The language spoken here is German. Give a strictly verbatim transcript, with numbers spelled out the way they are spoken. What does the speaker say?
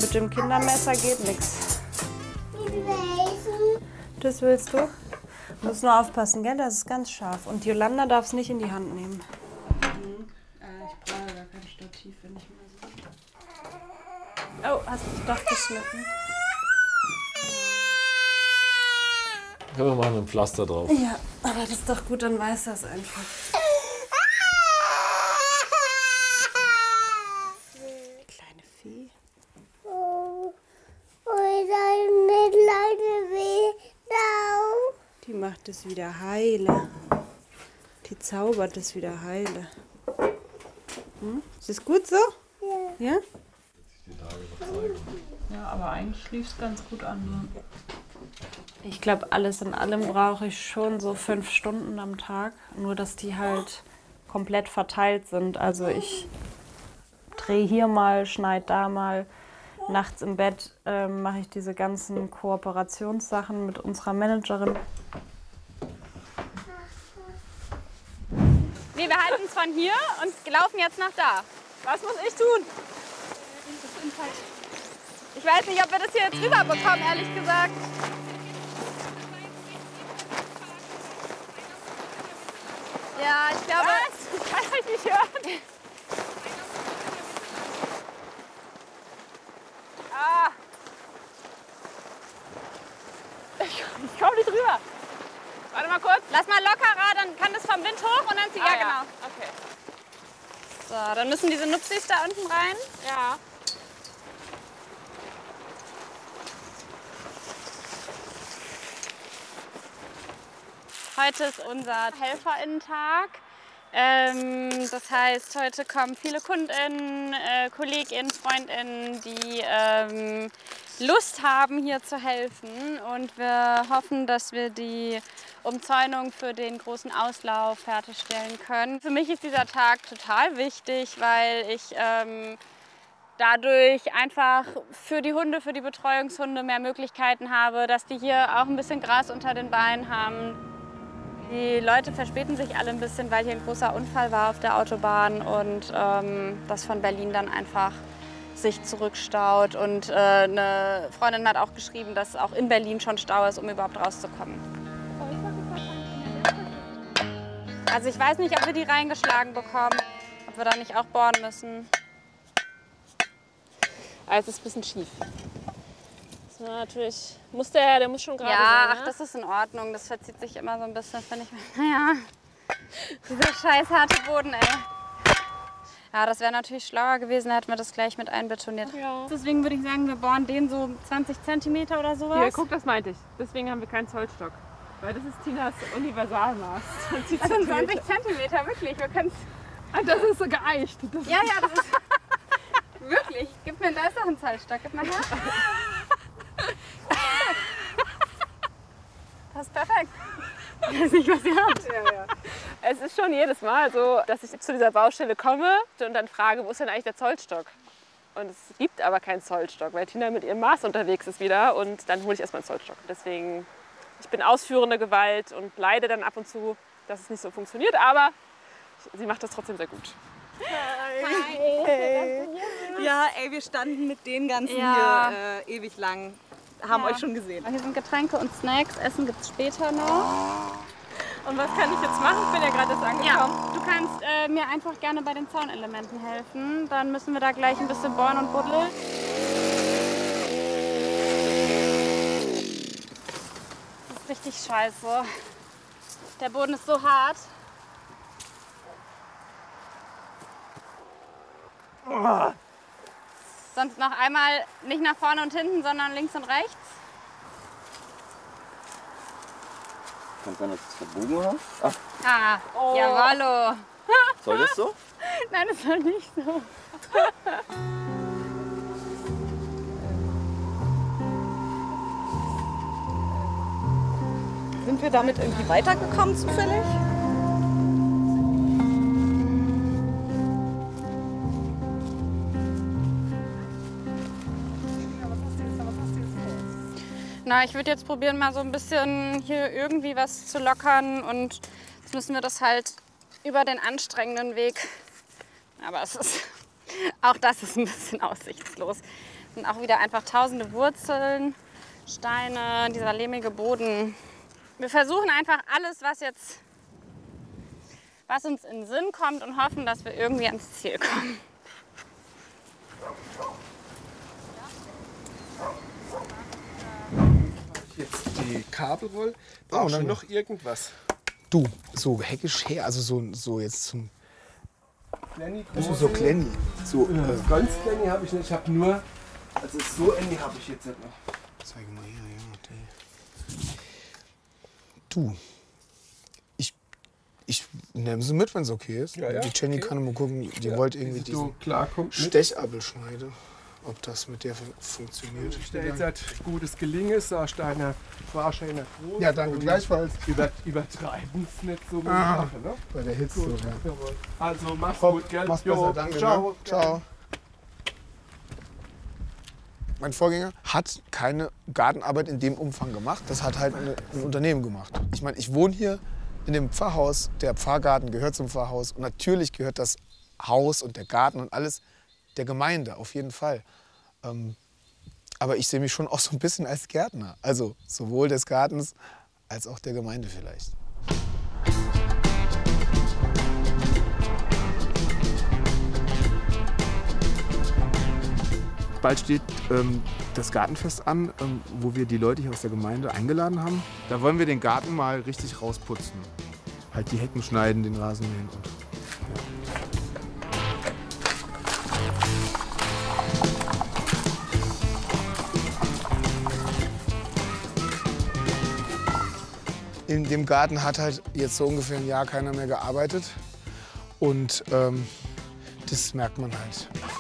Mit dem Kindermesser geht nichts. Mit welchem? Das willst du? Du musst nur aufpassen, gell? Das ist ganz scharf. Und Jolanda darf es nicht in die Hand nehmen. Mhm. Äh, ich brauche gar kein Stativ, wenn ich mal so. Oh, hast du doch geschnitten. Wir machen ein Pflaster drauf. Ja, aber das ist doch gut, dann weiß das einfach. Kleine Vieh. Oh, oh, deine kleine Weh. Die macht es wieder heile. Die zaubert es wieder heile. Hm? Ist das gut so? Ja. Ja? Ja, aber eigentlich lief es ganz gut an. Ich glaube, alles in allem brauche ich schon so fünf Stunden am Tag. Nur, dass die halt komplett verteilt sind. Also ich drehe hier mal, schneide da mal. Nachts im Bett äh, mache ich diese ganzen Kooperationssachen mit unserer Managerin. Nee, wir halten es von hier und laufen jetzt nach da. Was muss ich tun? Ich weiß nicht, ob wir das hier jetzt rüberbekommen, ehrlich gesagt. Ja, ich glaube... Was? Ich kann euch nicht hören. Ah. Ich, ich komme nicht rüber. Warte mal kurz. Lass mal lockerer, dann kann das vom Wind hoch und dann zieht... Ah, ja, genau. Okay. So, dann müssen diese Nupsis da unten rein. Ja. Heute ist unser HelferInnen-Tag. Ähm, das heißt, heute kommen viele KundInnen, äh, KollegInnen, FreundInnen, die ähm, Lust haben, hier zu helfen. Und wir hoffen, dass wir die Umzäunung für den großen Auslauf fertigstellen können. Für mich ist dieser Tag total wichtig, weil ich ähm, dadurch einfach für die Hunde, für die Betreuungshunde mehr Möglichkeiten habe, dass die hier auch ein bisschen Gras unter den Beinen haben. Die Leute verspäten sich alle ein bisschen, weil hier ein großer Unfall war auf der Autobahn und ähm, das von Berlin dann einfach sich zurückstaut. Und äh, eine Freundin hat auch geschrieben, dass auch in Berlin schon Stau ist, um überhaupt rauszukommen. Also ich weiß nicht, ob wir die reingeschlagen bekommen, ob wir da nicht auch bohren müssen. Also es ist ein bisschen schief. Das war natürlich, muss der, der muss schon gerade ja, sein. Ja, ach, das ist in Ordnung. Das verzieht sich immer so ein bisschen, finde ich. Naja, dieser scheiß harte Boden, ey. Ja, das wäre natürlich schlauer gewesen, hätten wir das gleich mit einbetoniert. Ja. Deswegen würde ich sagen, wir bohren den so zwanzig Zentimeter oder sowas. Hier, guck, das meinte ich. Deswegen haben wir keinen Zollstock. Weil das ist Tinas Universalmaß. Das sind zwanzig Zentimeter, wirklich. Wir können's. Das ist so geeicht. Das ja, ja, das ist... wirklich. Gib mir, da ist doch ein Zollstock. Gib mal her. Das ist perfekt. Ich weiß nicht, was ihr habt. Ja, ja. Es ist schon jedes Mal so, dass ich zu dieser Baustelle komme und dann frage, wo ist denn eigentlich der Zollstock? Und es gibt aber keinen Zollstock, weil Tina mit ihrem Maß unterwegs ist wieder und dann hole ich erstmal einen Zollstock. Deswegen, ich bin ausführende Gewalt und leide dann ab und zu, dass es nicht so funktioniert, aber sie macht das trotzdem sehr gut. Hi. Hi. Hey. Ja, ey, wir standen mit den ganzen ja. hier äh, ewig lang. Haben ja. euch schon gesehen. Hier sind Getränke und Snacks. Essen gibt es später noch. Und was kann ich jetzt machen? Ich bin ja gerade erst angekommen. Ja, du kannst äh, mir einfach gerne bei den Zaunelementen helfen. Dann müssen wir da gleich ein bisschen bohren und buddeln. Das ist richtig scheiße. Der Boden ist so hart. Oh. Sonst noch einmal nicht nach vorne und hinten, sondern links und rechts. Kann sein, dass du es verbogen hast. Ah. Ah, oh. Jawollo. Soll das so? Nein, das soll nicht so. Sind wir damit irgendwie weitergekommen zufällig? Na, ich würde jetzt probieren, mal so ein bisschen hier irgendwie was zu lockern und jetzt müssen wir das halt über den anstrengenden Weg. Aber es ist, auch das ist ein bisschen aussichtslos. Und auch wieder einfach tausende Wurzeln, Steine, dieser lehmige Boden. Wir versuchen einfach alles, was jetzt, was uns in den Sinn kommt und hoffen, dass wir irgendwie ans Ziel kommen. Jetzt die Kabel roll. Brauchst du noch irgendwas? Du, so heckisch her, also so, so jetzt zum... Kleine, Also so klein. So, äh, äh, ganz kleine habe ich nicht. Ich habe nur, also so enge habe ich jetzt nicht noch. zeig mal her, ja. Die. Du, ich, ich nehme sie mit, wenn es okay ist. Ja, ja, die Jenny okay. kann mal gucken, die Ja, wollte irgendwie wie sie diesen so klarkommt mit. Stechabelschneide, ob das mit der fun- funktioniert. Ich dir jetzt hat gutes Gelingen, sagst deiner wahrscheinlich froh. Ja, danke, gleichfalls. Über, übertreiben es nicht so mit der Ah. Sache, ne? Bei der Hitze. Gut, So, ja. jawohl. Also mach's Hopp, gut, gell? mach's Jo, besser, danke. Ciao. Ne? Ciao. Mein Vorgänger hat keine Gartenarbeit in dem Umfang gemacht. Das hat halt eine, ein Unternehmen gemacht. Ich meine, ich wohne hier in dem Pfarrhaus. Der Pfarrgarten gehört zum Pfarrhaus. Und natürlich gehört das Haus und der Garten und alles der Gemeinde, auf jeden Fall. Ähm, aber ich sehe mich schon auch so ein bisschen als Gärtner. Also sowohl des Gartens als auch der Gemeinde vielleicht. Bald steht ähm, das Gartenfest an, ähm, wo wir die Leute hier aus der Gemeinde eingeladen haben. Da wollen wir den Garten mal richtig rausputzen. Halt die Hecken schneiden, den Rasen mähen und In dem Garten hat halt jetzt so ungefähr ein Jahr keiner mehr gearbeitet. Und ähm, das merkt man halt.